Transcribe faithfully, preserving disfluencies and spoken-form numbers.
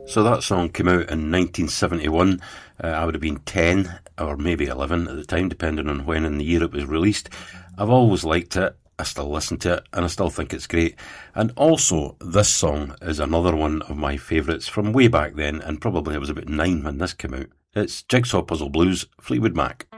So that song came out in nineteen seventy-one. Uh, I would have been ten or maybe eleven at the time, depending on when in the year it was released. I've always liked it. I still listen to it, and I still think it's great. And also, this song is another one of my favourites from way back then, and probably I was about nine when this came out. It's Jigsaw Puzzle Blues, Fleetwood Mac.